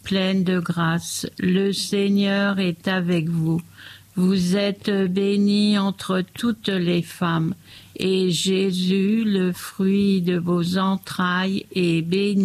pleine de grâce, le Seigneur est avec vous. Vous êtes bénie entre toutes les femmes, et Jésus, le fruit de vos entrailles, est béni.